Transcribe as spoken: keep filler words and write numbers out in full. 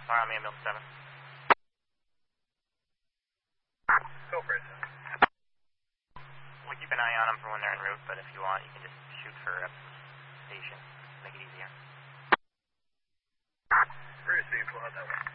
Fire on me, ambulance seven. Go for it. We'll keep an eye on them for when they're en route, but if you want, you can just shoot for a station. Make it easier. Received, we'll have that one.